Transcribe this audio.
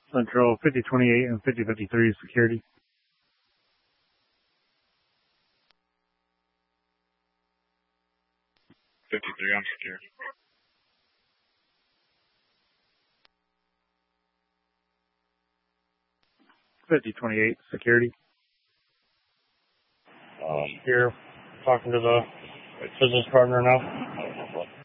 Central 5028 and 5053 security. 53 on secure. $5028 security. Here, talking to the business partner now.